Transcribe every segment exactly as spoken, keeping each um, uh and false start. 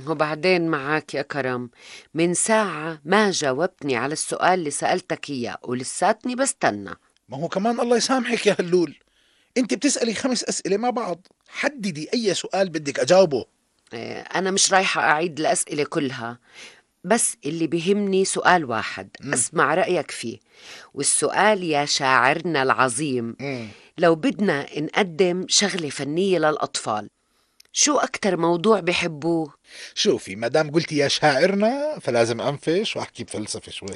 وبعدين معك يا كرم، من ساعة ما جاوبتني على السؤال اللي سألتك إياه ولساتني بستنى. ما هو كمان الله يسامحك يا هلول، انت بتسألي خمس أسئلة مع بعض، حددي أي سؤال بدك أجاوبه. إيه، أنا مش رايحة أعيد الأسئلة كلها، بس اللي بيهمني سؤال واحد مم. أسمع رأيك فيه. والسؤال يا شاعرنا العظيم، مم. لو بدنا نقدم شغلة فنية للأطفال، شو أكتر موضوع بحبوه؟ شوفي، ما دام قلتي يا شاعرنا فلازم أنفش وأحكي بفلسفة شوي.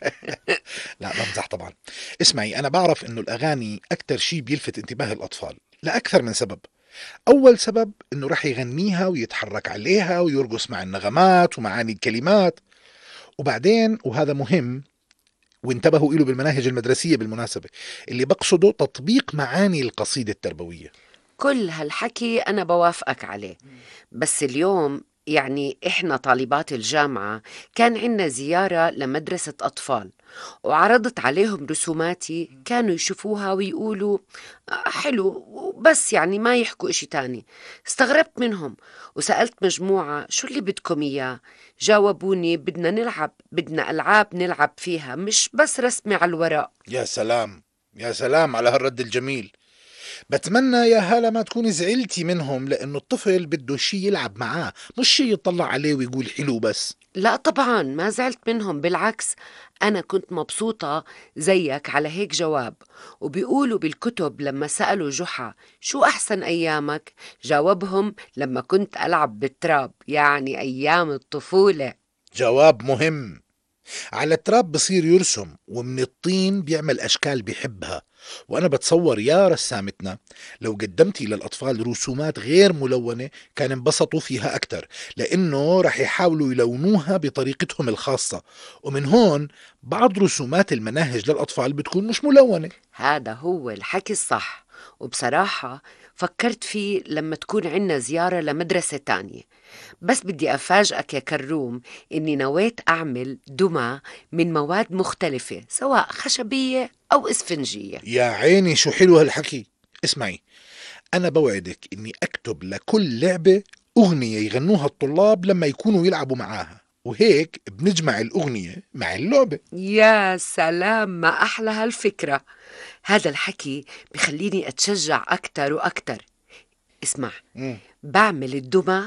لا بمزح طبعا. اسمعي، أنا بعرف إنه الأغاني أكتر شي بيلفت انتباه الأطفال لأكثر من سبب. أول سبب إنه رح يغنيها ويتحرك عليها ويرقص مع النغمات ومعاني الكلمات. وبعدين، وهذا مهم وانتبهوا له بالمناهج المدرسية بالمناسبة، اللي بقصده تطبيق معاني القصيدة التربوية. كل هالحكي أنا بوافقك عليه، بس اليوم يعني إحنا طالبات الجامعة كان عنا زيارة لمدرسة أطفال، وعرضت عليهم رسوماتي، كانوا يشوفوها ويقولوا آه، حلو، بس يعني ما يحكوا إشي تاني. استغربت منهم وسألت مجموعة شو اللي بدكم إياه. جاوبوني بدنا نلعب، بدنا ألعاب نلعب فيها، مش بس رسمي على الورق. يا سلام، يا سلام على هالرد الجميل. بتمنى يا هالة ما تكوني زعلتي منهم، لأنه الطفل بده شي يلعب معاه، مش شي يطلع عليه ويقول حلو بس. لا طبعا ما زعلت منهم، بالعكس أنا كنت مبسوطة زيك على هيك جواب. وبيقولوا بالكتب لما سألوا جحا شو أحسن أيامك، جاوبهم لما كنت ألعب بالتراب، يعني أيام الطفولة. جواب مهم. على التراب بصير يرسم، ومن الطين بيعمل أشكال بيحبها. وأنا بتصور يا رسامتنا لو قدمتي للأطفال رسومات غير ملونة كان انبسطوا فيها أكتر، لأنه رح يحاولوا يلونوها بطريقتهم الخاصة. ومن هون بعض رسومات المناهج للأطفال بتكون مش ملونة. هذا هو الحكي الصح. وبصراحة فكرت فيه لما تكون عنا زيارة لمدرسة تانية. بس بدي أفاجئك يا كروم إني نويت أعمل دمى من مواد مختلفة، سواء خشبية أو إسفنجية. يا عيني شو حلو هالحكي. اسمعي، أنا بوعدك إني أكتب لكل لعبة أغنية يغنوها الطلاب لما يكونوا يلعبوا معاها، وهيك بنجمع الأغنية مع اللعبة. يا سلام، ما أحلى هالفكرة. هذا الحكي بخليني أتشجع أكتر وأكتر. اسمع، مم. بعمل الدمى